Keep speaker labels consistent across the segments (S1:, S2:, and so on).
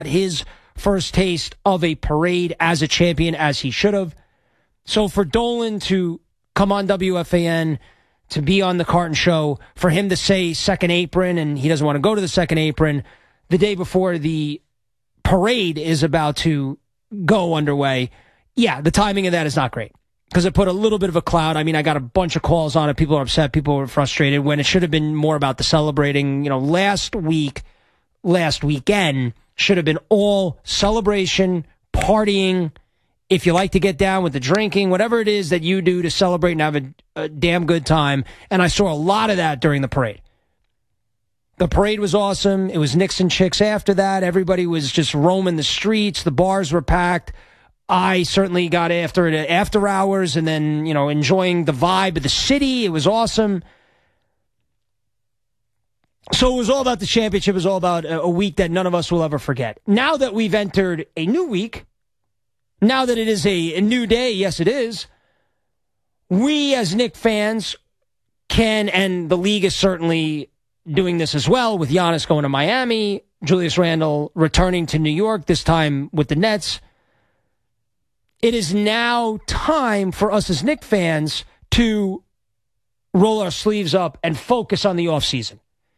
S1: his first taste of a parade as a champion, as he should have. So for Dolan to come on WFAN, to be on the Carton Show, for him to say second apron, and he doesn't want to go to the second apron the day before the parade is about to go underway, yeah, the timing of that is not great. Because it put a little bit of a cloud. I mean, I got a bunch of calls on it. People are upset. People were frustrated when it should have been more about the celebrating. Last weekend should have been all celebration, partying. If you like to get down with the drinking, whatever it is that you do to celebrate and have a damn good time. And I saw a lot of that during the parade. The parade was awesome. It was Knicks and Chicks after that. Everybody was just roaming the streets. The bars were packed. I certainly got after it after hours and then, enjoying the vibe of the city. It was awesome. So it was all about the championship. It was all about a week that none of us will ever forget. Now that we've entered a new week, now that it is a new day, yes, it is, we as Knicks fans can, and the league is certainly doing this as well, with Giannis going to Miami, Julius Randle returning to New York, this time with the Nets. It is now time for us as Knicks fans to roll our sleeves up and focus on the offseason.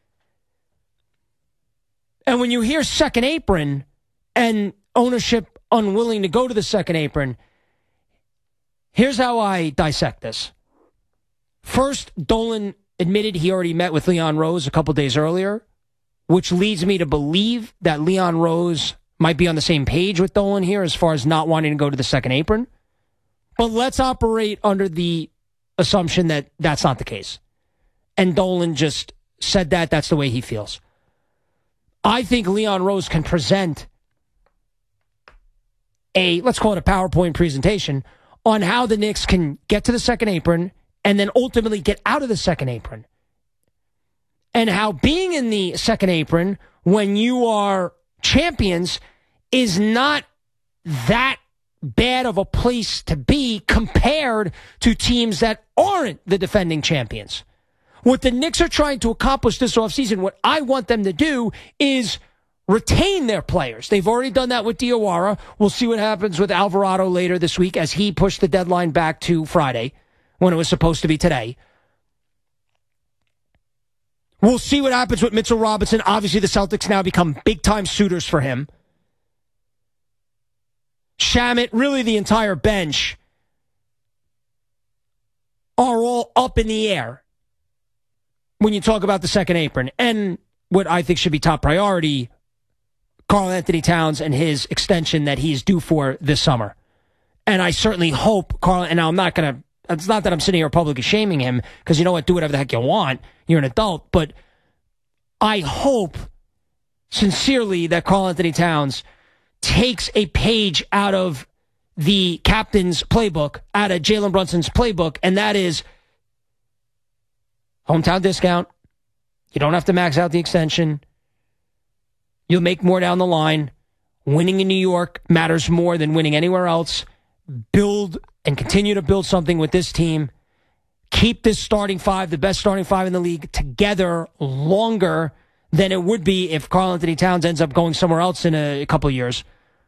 S1: And when you hear second apron and ownership unwilling to go to the second apron, here's how I dissect this. First, Dolan admitted he already met with Leon Rose a couple days earlier, which leads me to believe that Leon Rose might be on the same page with Dolan here as far as not wanting to go to the second apron. But let's operate under the assumption that that's not the case. And Dolan just said that that's the way he feels. I think Leon Rose can present let's call it a PowerPoint presentation on how the Knicks can get to the second apron and then ultimately get out of the second apron. And how being in the second apron when you are champions is not that bad of a place to be compared to teams that aren't the defending champions. What the Knicks are trying to accomplish this offseason, what I want them to do is retain their players. They've already done that with Diawara. We'll see what happens with Alvarado later this week as he pushed the deadline back to Friday when it was supposed to be today. We'll see what happens with Mitchell Robinson. Obviously, the Celtics now become big-time suitors for him. Shamet, really the entire bench, are all up in the air when you talk about the second apron. And what I think should be top priority, Karl-Anthony Towns and his extension that he's due for this summer. And I certainly hope and I'm not going to, it's not that I'm sitting here publicly shaming him, because you know what, do whatever the heck you want. You're an adult. But I hope sincerely that Karl-Anthony Towns takes a page out of the captain's playbook, out of Jalen Brunson's playbook, and that is hometown discount. You don't have to max out the extension. You'll make more down the line. Winning in New York matters more than winning anywhere else. Build and continue to build something with this team. Keep this starting five, the best starting five in the league, together longer than it would be if Karl-Anthony Towns ends up going somewhere else in a couple of years.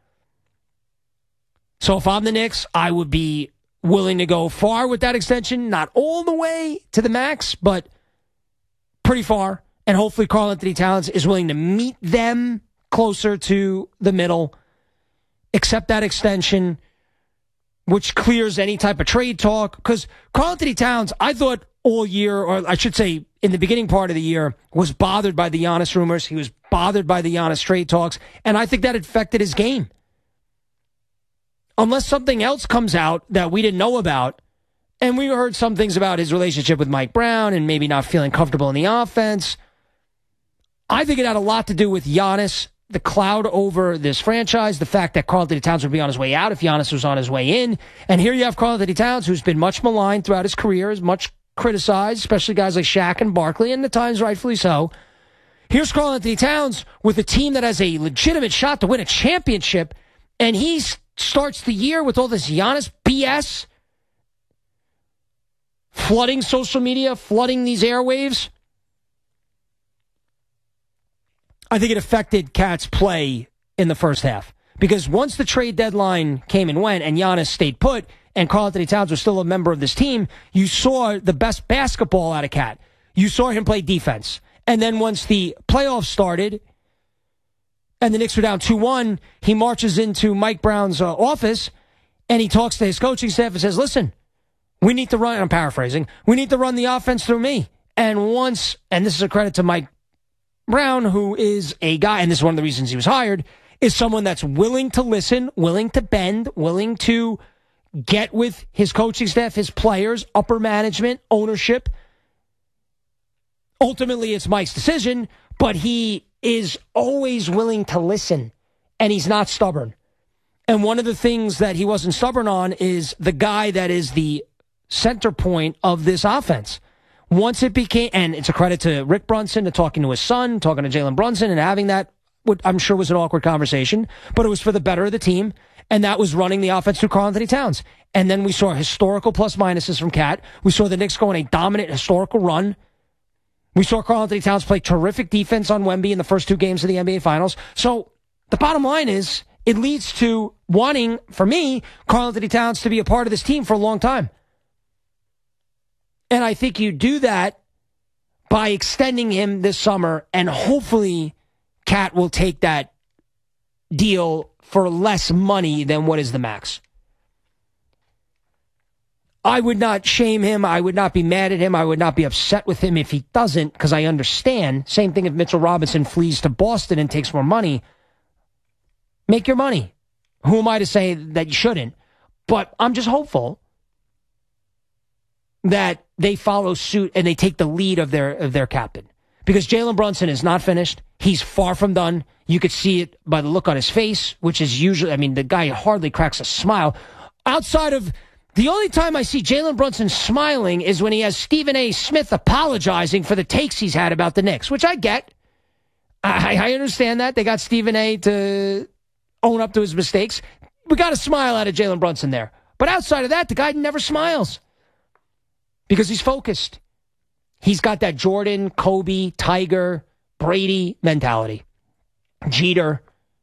S1: So if I'm the Knicks, I would be willing to go far with that extension. Not all the way to the max, but pretty far. And hopefully Karl-Anthony Towns is willing to meet them closer to the middle, accept that extension, which clears any type of trade talk. Because Karl-Anthony Towns, I thought all year, or I should say in the beginning part of the year, was bothered by the Giannis rumors. He was bothered by the Giannis trade talks. And I think that affected his game. Unless something else comes out that we didn't know about, and we heard some things about his relationship with Mike Brown and maybe not feeling comfortable in the offense. I think it had a lot to do with Giannis, the cloud over this franchise, the fact that Karl-Anthony Towns would be on his way out if Giannis was on his way in. And here you have Karl-Anthony Towns, who's been much maligned throughout his career, is much criticized, especially guys like Shaq and Barkley, and at times rightfully so. Here's Karl-Anthony Towns with a team that has a legitimate shot to win a championship, and he starts the year with all this Giannis BS, flooding social media, flooding these airwaves. I think it affected Cat's play in the first half. Because once the trade deadline came and went and Giannis stayed put and Karl-Anthony Towns was still a member of this team, you saw the best basketball out of Cat. You saw him play defense. And then once the playoffs started and the Knicks were down 2-1, he marches into Mike Brown's office and he talks to his coaching staff and says, listen, we need to run, I'm paraphrasing, we need to run the offense through me. And this is a credit to Mike Brown, who is a guy, and this is one of the reasons he was hired, is someone that's willing to listen, willing to bend, willing to get with his coaching staff, his players, upper management, ownership. Ultimately, it's Mike's decision, but he is always willing to listen, and he's not stubborn. And one of the things that he wasn't stubborn on is the guy that is the center point of this offense. Once it became, and it's a credit to Rick Brunson, to talking to his son, talking to Jalen Brunson, and having that, what I'm sure was an awkward conversation, but it was for the better of the team, and that was running the offense through Karl-Anthony Towns. And then we saw historical plus-minuses from Cat. We saw the Knicks go on a dominant historical run. We saw Karl-Anthony Towns play terrific defense on Wemby in the first 2 games of the NBA Finals. So the bottom line is, it leads to wanting, for me, Karl-Anthony Towns to be a part of this team for a long time. And I think you do that by extending him this summer, and hopefully Cat will take that deal for less money than what is the max. I would not shame him. I would not be mad at him. I would not be upset with him if he doesn't, because I understand. Same thing if Mitchell Robinson flees to Boston and takes more money. Make your money. Who am I to say that you shouldn't? But I'm just hopeful that they follow suit and they take the lead of their captain. Because Jalen Brunson is not finished. He's far from done. You could see it by the look on his face, which is usually, I mean, the guy hardly cracks a smile. Outside of, the only time I see Jalen Brunson smiling is when he has Stephen A. Smith apologizing for the takes he's had about the Knicks, which I get. I understand that. They got Stephen A. to own up to his mistakes. We got a smile out of Jalen Brunson there. But outside of that, the guy never smiles because he's focused. He's got that Jordan, Kobe, Tiger, Brady mentality. Jeter.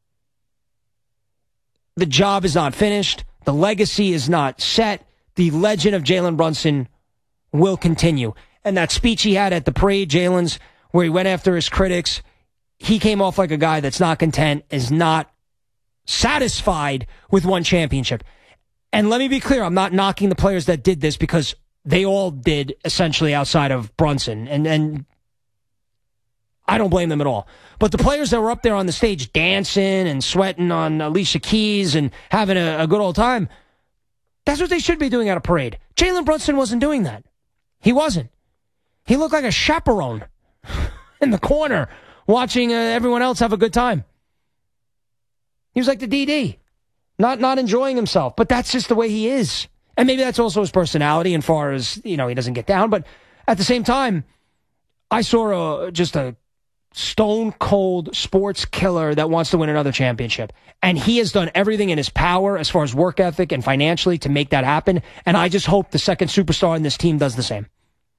S1: The job is not finished. The legacy is not set. The legend of Jalen Brunson will continue. And that speech he had at the parade, Jalen's, where he went after his critics, he came off like a guy that's not content, is not satisfied with one championship. And let me be clear, I'm not knocking the players that did this because they all did essentially outside of Brunson. And I don't blame them at all. But the players that were up there on the stage dancing and sweating on Alicia Keys and having a good old time, that's what they should be doing at a parade. Jalen Brunson wasn't doing that. He wasn't. He looked like a chaperone in the corner watching everyone else have a good time. He was like the DD, not enjoying himself. But that's just the way he is. And maybe that's also his personality as far as, he doesn't get down. But at the same time, I saw just a stone-cold sports killer that wants to win another championship. And he has done everything in his power as far as work ethic and financially to make that happen. And I just hope the second superstar in this team does the same.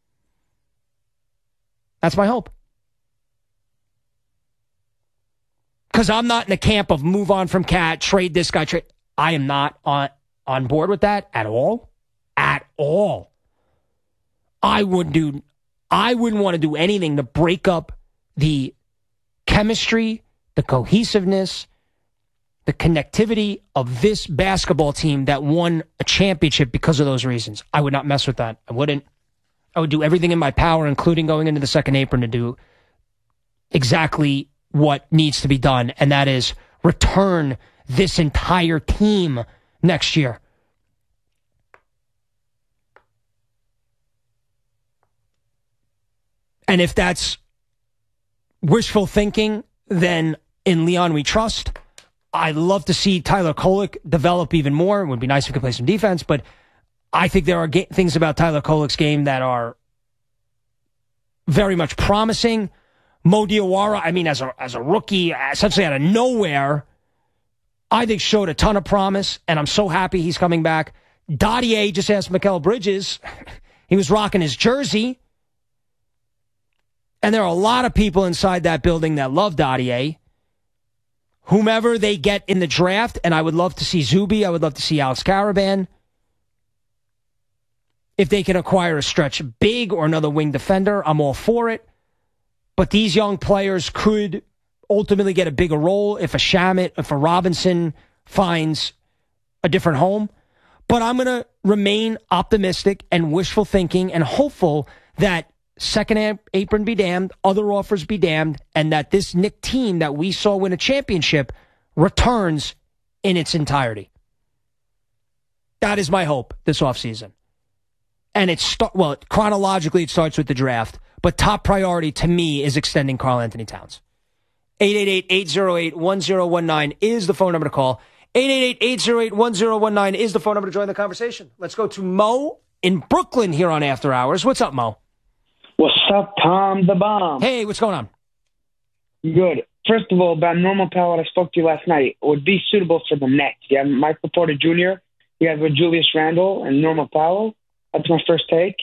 S1: That's my hope. Because I'm not in the camp of move on from Cat, trade this guy, trade. I am not on board with that at all. At all. I wouldn't want to do anything to break up the chemistry, the cohesiveness, the connectivity of this basketball team that won a championship because of those reasons. I would not mess with that. I wouldn't. I would do everything in my power, including going into the second apron, to do exactly what needs to be done, and that is return this entire team next year. And if that's wishful thinking, then in Leon we trust. I'd love to see Tyler Kolek develop even more. It would be nice if he could play some defense, but I think there are things about Tyler Kolek's game that are very much promising. Mo Diawara, as a rookie, essentially out of nowhere, I think showed a ton of promise, and I'm so happy he's coming back. Dottier, just asked Mikal Bridges. He was rocking his jersey. And there are a lot of people inside that building that love Dottier. whomever they get in the draft, and I would love to see Zuby. I would love to see Alex Caravan. If they can acquire a stretch big or another wing defender, I'm all for it. But these young players could ultimately get a bigger role if a Shamet, if a Robinson finds a different home. But I'm going to remain optimistic and wishful thinking and hopeful that second apron be damned, other offers be damned, and that this Knick team that we saw win a championship returns in its entirety. That is my hope this offseason. And chronologically it starts with the draft, but top priority to me is extending Karl Anthony Towns. 888-808-1019 is the phone number to call. 888-808-1019 is the phone number to join the conversation. Let's go to Mo in Brooklyn here on After Hours. What's up, Mo?
S2: What's up, Tom the Bomb?
S1: Hey, what's going on?
S2: Good. First of all, about Norman Powell, I spoke to you last night. It would be suitable for the Nets. You have Michael Porter Jr., you have Julius Randle and Norman Powell. That's my first take.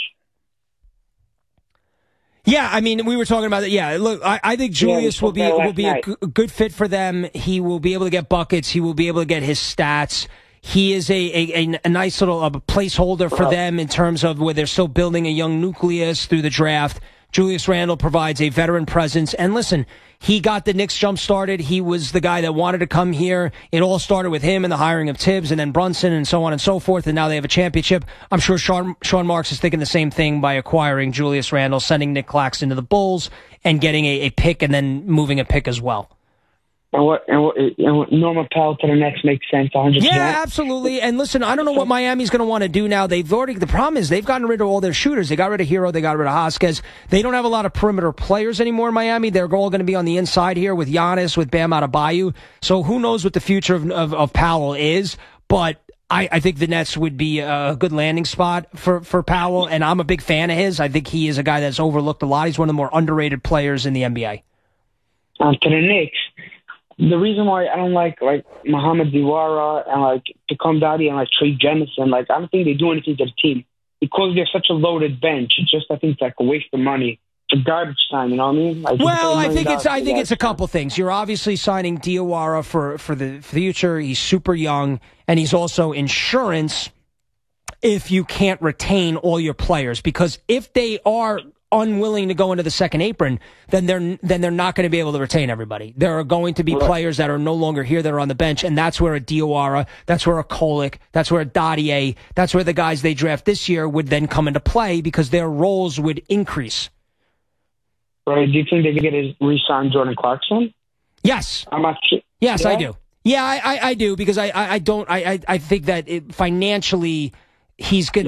S1: Yeah, I mean, we were talking about that. Yeah, look, I think Julius will be a good fit for them. He will be able to get buckets. He will be able to get his stats. He is a nice little placeholder for them in terms of where they're still building a young nucleus through the draft. Julius Randle provides a veteran presence. And listen, he got the Knicks jump started. He was the guy that wanted to come here. It all started with him and the hiring of Tibbs and then Brunson and so on and so forth. And now they have a championship. I'm sure Sean Marks is thinking the same thing by acquiring Julius Randle, sending Nick Claxton to the Bulls and getting a pick and then moving a pick as well.
S2: And Norman Powell to the Nets makes sense 100%.
S1: Yeah, absolutely. And listen, I don't know what Miami's going to want to do now. The problem is they've gotten rid of all their shooters. They got rid of Hero. They got rid of Vasquez. They don't have a lot of perimeter players anymore in Miami. They're all going to be on the inside here with Giannis, with Bam Adebayo. So who knows what the future of Powell is. But I think the Nets would be a good landing spot for Powell. And I'm a big fan of his. I think he is a guy that's overlooked a lot. He's one of the more underrated players in the NBA.
S2: To the Knicks. The reason why I don't like Mohamed Diawara and Tacom Dadi and Trey Jemison, I don't think they do anything to the team because they have such a loaded bench. It's just I think it's a waste of money for garbage time. You know what I mean?
S1: I think it's a couple things. You're obviously signing Diawara for the future. He's super young, and he's also insurance if you can't retain all your players, because if they are unwilling to go into the second apron, then they're not going to be able to retain everybody. There are going to be players that are no longer here that are on the bench, and that's where a Diawara, that's where a Kolek, that's where a Dadier, that's where the guys they draft this year would then come into play because their roles would increase.
S2: Right? Do you think they could re-sign Jordan Clarkson?
S1: Yes.
S2: I'm not sure.
S1: Yes, yeah? I do. Yeah, I do because I think that financially he's going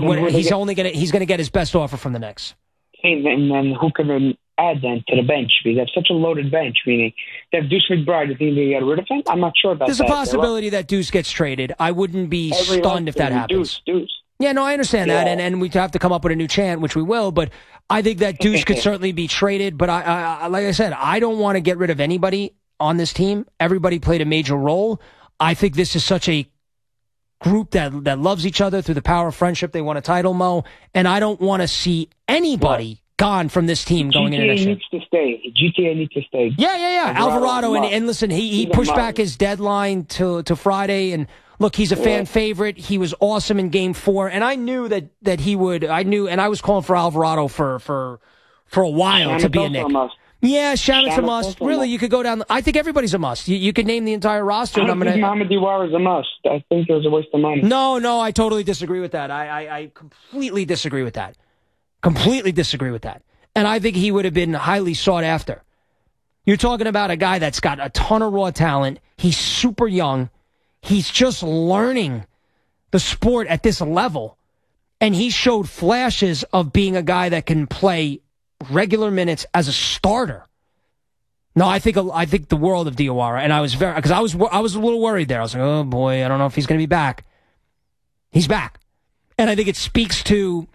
S1: to get his best offer from the Knicks.
S2: And then who can then add then to the bench? Because they have such a loaded bench, meaning they have Deuce McBride. You think they get rid of him? I'm not sure about that.
S1: There's a possibility that Deuce gets traded. I wouldn't be stunned if that happens.
S2: Deuce.
S1: Yeah, no, I understand that, and we have to come up with a new chant, which we will, but I think that Deuce could certainly be traded, but I like I said, I don't want to get rid of anybody on this team. Everybody played a major role. I think this is such a group that loves each other through the power of friendship. They won a title, Mo, and I don't want to see anybody gone from this team going into next year.
S2: GTA needs to stay.
S1: Yeah. Alvarado, and listen, he pushed back his deadline to Friday, and look, he's a fan favorite. He was awesome in Game 4, and I knew that he would. I was calling for Alvarado for a while to be a Knick. Yeah, Shamet's a must. Really, you could go down. I think everybody's a must. You could name the entire roster.
S2: I don't think Mohamed Diawara is a must. I think it was a waste of money.
S1: No, I totally disagree with that. I completely disagree with that. Completely disagree with that. And I think he would have been highly sought after. You're talking about a guy that's got a ton of raw talent. He's super young. He's just learning the sport at this level. And he showed flashes of being a guy that can play regular minutes as a starter. No, I think the world of Diawara, and I was a little worried there. I was like, oh boy, I don't know if he's going to be back. He's back. And I think it speaks to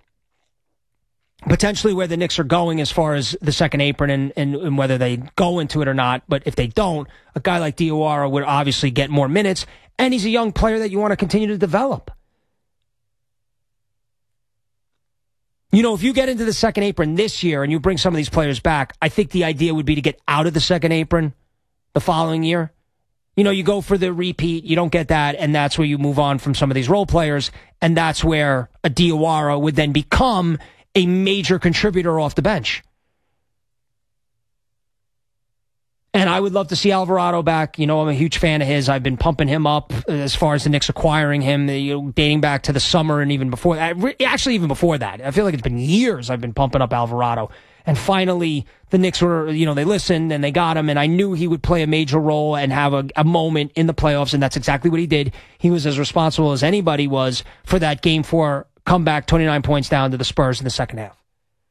S1: potentially where the Knicks are going as far as the second apron and whether they go into it or not. But if they don't, a guy like Diawara would obviously get more minutes, and he's a young player that you want to continue to develop. You know, if you get into the second apron this year and you bring some of these players back, I think the idea would be to get out of the second apron the following year. You know, you go for the repeat, you don't get that, and that's where you move on from some of these role players, and that's where a Diawara would then become a major contributor off the bench. And I would love to see Alvarado back. You know, I'm a huge fan of his. I've been pumping him up as far as the Knicks acquiring him, dating back to the summer and even before that. Actually, even before that. I feel like it's been years I've been pumping up Alvarado. And finally, the Knicks were, they listened and they got him, and I knew he would play a major role and have a moment in the playoffs, and that's exactly what he did. He was as responsible as anybody was for that Game 4 comeback, 29 points down to the Spurs in the second half.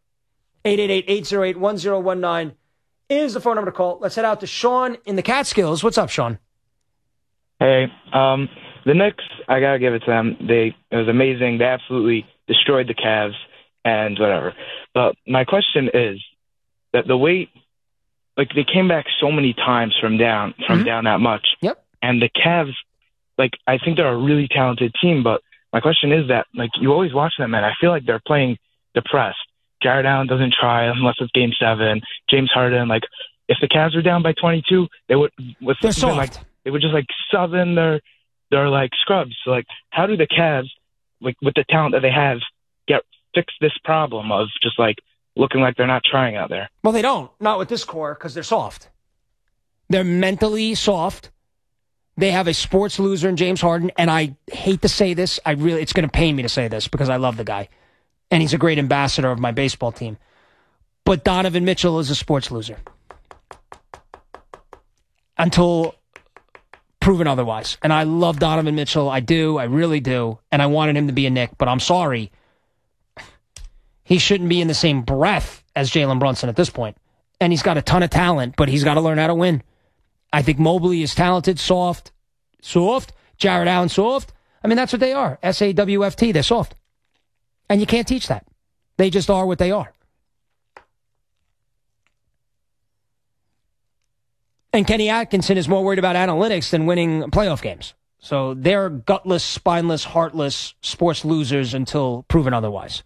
S1: 888-808-1019 is the phone number to call. Let's head out to Sean in the Catskills. What's up, Sean?
S3: Hey, the Knicks, I got to give it to them. It was amazing. They absolutely destroyed the Cavs and whatever. But my question is that the way, like, they came back so many times from down that much.
S1: Yep.
S3: And the Cavs, like, I think they're a really talented team, but my question is that, like, you always watch them, and I feel like they're playing depressed. Jared Allen doesn't try unless it's Game 7. James Harden, like, if the Cavs were down by 22, they would
S1: they're soft.
S3: Like, they would just like sub in their like scrubs. So, like, how do the Cavs, like, with the talent that they have, fix this problem of just like looking like they're not trying out there?
S1: Well, they don't. Not with this core, because they're soft. They're mentally soft. They have a sports loser in James Harden, and I hate to say this. It's going to pain me to say this because I love the guy, and he's a great ambassador of my baseball team. But Donovan Mitchell is a sports loser until proven otherwise. And I love Donovan Mitchell. I do. I really do. And I wanted him to be a Knick, but I'm sorry. He shouldn't be in the same breath as Jalen Brunson at this point. And he's got a ton of talent, but he's got to learn how to win. I think Mobley is talented, soft. Jared Allen, soft. I mean, that's what they are. SAWFT, they're soft. And you can't teach that. They just are what they are. And Kenny Atkinson is more worried about analytics than winning playoff games. So they're gutless, spineless, heartless sports losers until proven otherwise.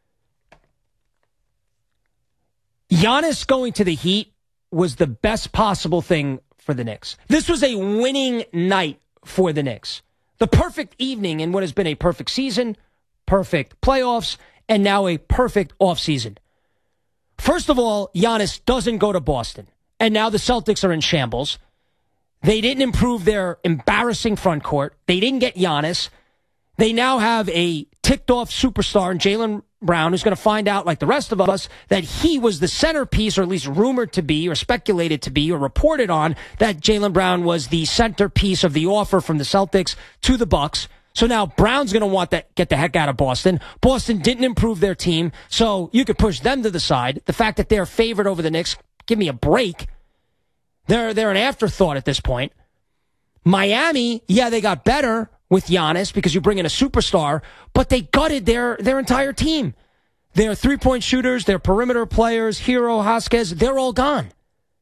S1: Giannis going to the Heat was the best possible thing for the Knicks. This was a winning night for the Knicks. The perfect evening in what has been a perfect season, perfect playoffs, and now a perfect offseason. First of all, Giannis doesn't go to Boston. And now the Celtics are in shambles. They didn't improve their embarrassing front court. They didn't get Giannis. They now have a ticked-off superstar in Jaylen Brown, who's going to find out, like the rest of us, that he was the centerpiece, or at least rumored to be, or speculated to be, or reported on, that Jaylen Brown was the centerpiece of the offer from the Celtics to the Bucks. So now Brown's going to want to get the heck out of Boston. Boston didn't improve their team, so you could push them to the side. The fact that they're favored over the Knicks, give me a break. They're an afterthought at this point. Miami, yeah, they got better with Giannis because you bring in a superstar, but they gutted their entire team. Their three-point shooters, their perimeter players, Hero, Vasquez, they're all gone.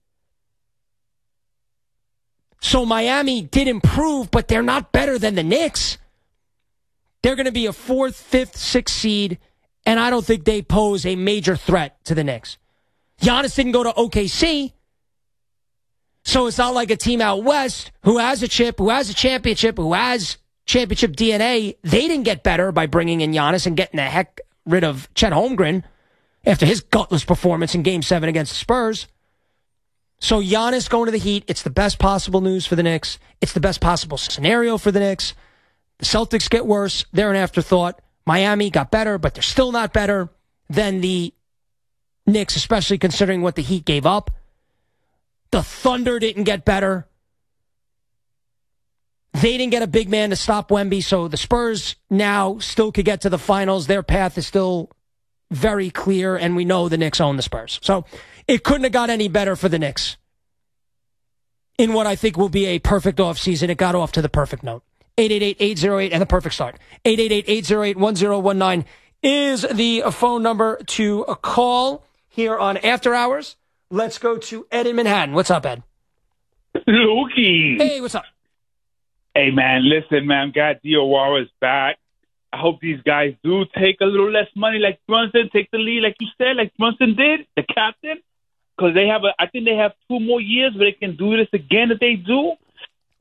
S1: So Miami did improve, but they're not better than the Knicks. They're going to be a 4th, 5th, 6th seed, and I don't think they pose a major threat to the Knicks. Giannis didn't go to OKC, so it's not like a team out west who has a chip, who has a championship, who has championship DNA. They didn't get better by bringing in Giannis and getting the heck rid of Chet Holmgren after his gutless performance in Game 7 against the Spurs. So Giannis going to the Heat, it's the best possible news for the Knicks. It's the best possible scenario for the Knicks. The Celtics get worse. They're an afterthought. Miami got better, but they're still not better than the Knicks, especially considering what the Heat gave up. The Thunder didn't get better. They didn't get a big man to stop Wemby, so the Spurs now still could get to the finals. Their path is still very clear, and we know the Knicks own the Spurs. So it couldn't have got any better for the Knicks. In what I think will be a perfect offseason, it got off to the perfect note. 888-808 and the perfect start. 888-808-1019 is the phone number to call here on After Hours. Let's go to Ed in Manhattan. What's up, Ed?
S4: Lukey.
S1: Hey, what's up?
S4: Hey, man, listen, man, God, Diawara is back. I hope these guys do take a little less money like Brunson, take the lead like you said, like Brunson did, the captain, because I think they have 2 more years where they can do this again if they do.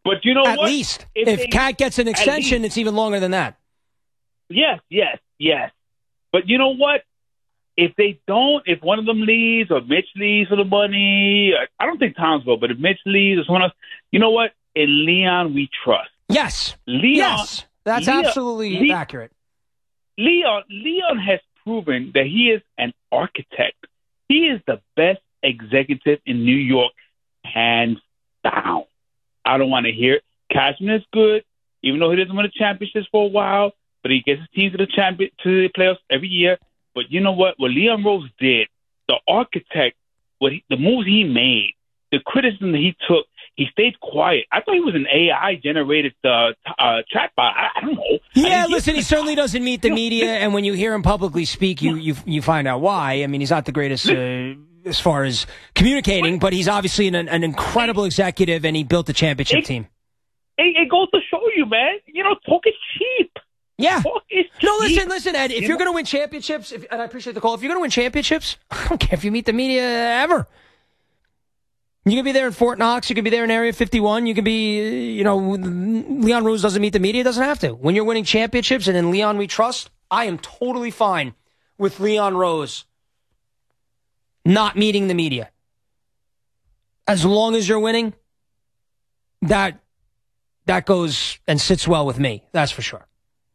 S4: But you know
S1: At
S4: what?
S1: least. If Cat gets an extension, it's even longer than that.
S4: Yes. But you know what? If they don't, if one of them leaves or Mitch leaves for the money, I don't think Towns will, but if Mitch leaves or someone else, you know what? In Leon, we trust.
S1: Yes.
S4: Yes.
S1: That's absolutely accurate.
S4: Leon has proven that he is an architect. He is the best executive in New York, hands down. I don't want to hear it. Cashman is good, even though he doesn't win the championships for a while, but he gets his team to the playoffs every year. But you know what? What Leon Rose did, the architect, the moves he made, the criticism that he took, he stayed quiet. I thought he was an AI-generated chatbot. I don't know.
S1: Yeah, listen, he certainly doesn't meet the media, and when you hear him publicly speak, you find out why. I mean, he's not the greatest as far as communicating, but he's obviously an incredible executive, and he built a championship team.
S4: It goes to show you, man. You know, talk is cheap.
S1: Yeah.
S4: No,
S1: listen, Ed. If you're going to win championships, and I appreciate the call, if you're going to win championships, I don't care if you meet the media ever. You can be there in Fort Knox. You can be there in Area 51. You can be, Leon Rose doesn't meet the media. Doesn't have to. When you're winning championships and in Leon we trust, I am totally fine with Leon Rose not meeting the media. As long as you're winning, that goes and sits well with me. That's for sure.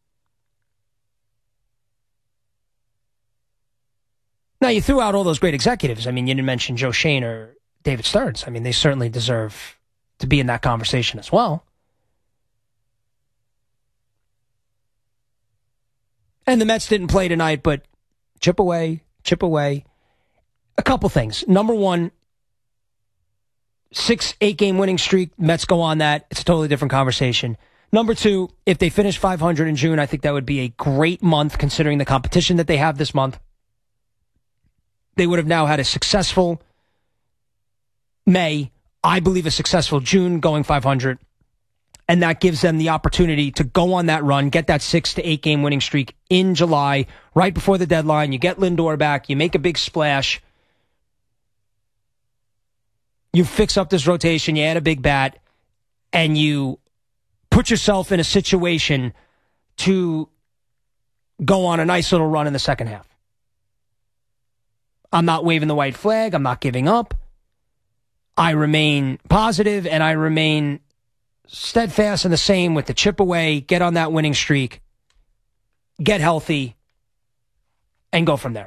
S1: Now, you threw out all those great executives. I mean, you didn't mention Joe Schoen or David Stearns. I mean, they certainly deserve to be in that conversation as well. And the Mets didn't play tonight, but chip away. A couple things. Number one, 6-8 game winning streak. Mets go on that. It's a totally different conversation. Number two, if they finish 500 in June, I think that would be a great month considering the competition that they have this month. They would have now had a successful May, I believe a successful June going 500. And that gives them the opportunity to go on that run, get that 6 to 8 game winning streak in July, right before the deadline. You get Lindor back. You make a big splash. You fix up this rotation. You add a big bat. And you put yourself in a situation to go on a nice little run in the second half. I'm not waving the white flag. I'm not giving up. I remain positive and I remain steadfast and the same with the chip away, get on that winning streak, get healthy, and go from there.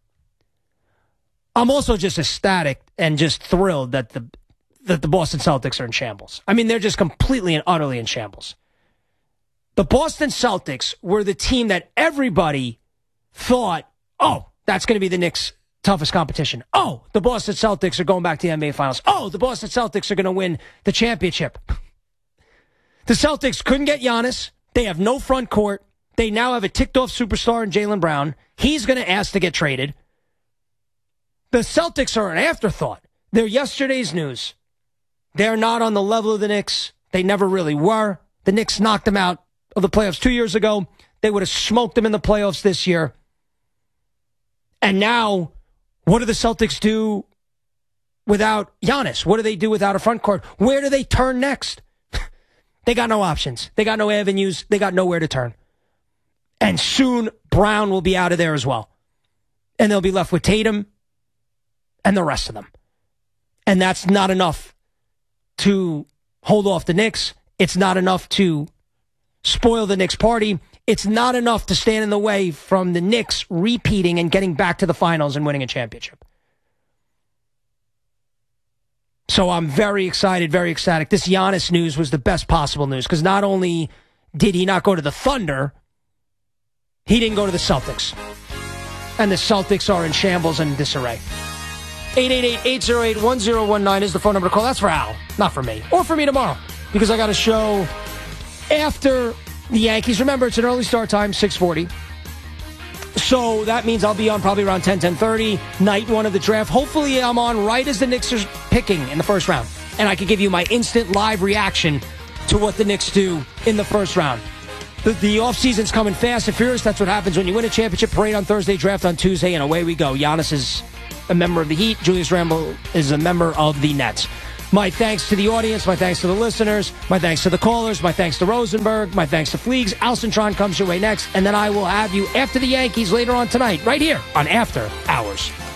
S1: I'm also just ecstatic and just thrilled that the Boston Celtics are in shambles. I mean, they're just completely and utterly in shambles. The Boston Celtics were the team that everybody thought, oh, that's going to be the Knicks' toughest competition. Oh, the Boston Celtics are going back to the NBA Finals. Oh, the Boston Celtics are going to win the championship. The Celtics couldn't get Giannis. They have no front court. They now have a ticked-off superstar in Jaylen Brown. He's going to ask to get traded. The Celtics are an afterthought. They're yesterday's news. They're not on the level of the Knicks. They never really were. The Knicks knocked them out of the playoffs 2 years ago. They would have smoked them in the playoffs this year. And now, what do the Celtics do without Giannis? What do they do without a front court? Where do they turn next? They got no options. They got no avenues. They got nowhere to turn. And soon, Brown will be out of there as well. And they'll be left with Tatum and the rest of them. And that's not enough to hold off the Knicks. It's not enough to spoil the Knicks party. It's not enough to stand in the way from the Knicks repeating and getting back to the finals and winning a championship. So I'm very excited, very ecstatic. This Giannis news was the best possible news because not only did he not go to the Thunder, he didn't go to the Celtics. And the Celtics are in shambles and disarray. 888-808-1019 is the phone number to call. That's for Al, not for me. Or for me tomorrow because I got a show after the Yankees. Remember, it's an early start time, 6:40. So that means I'll be on probably around 10:30, night one of the draft. Hopefully I'm on right as the Knicks are picking in the first round. And I can give you my instant live reaction to what the Knicks do in the first round. The offseason's coming fast and furious. That's what happens when you win a championship. Parade on Thursday, draft on Tuesday, and away we go. Giannis is a member of the Heat. Julius Randle is a member of the Nets. My thanks to the audience. My thanks to the listeners. My thanks to the callers. My thanks to Rosenberg. My thanks to Fleegs. Alson Tron comes your way next. And then I will have you after the Yankees later on tonight, right here on After Hours.